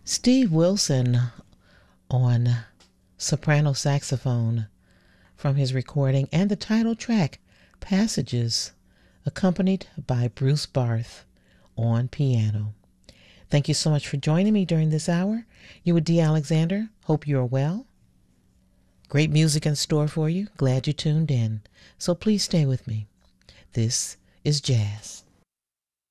Steve Wilson on soprano saxophone from his recording, and the title track, Passages, accompanied by Bruce Barth on piano. Thank you so much for joining me during this hour. You were Dee Alexander. Hope you are well. Great music in store for you. Glad you tuned in. So please stay with me. This is Jazz.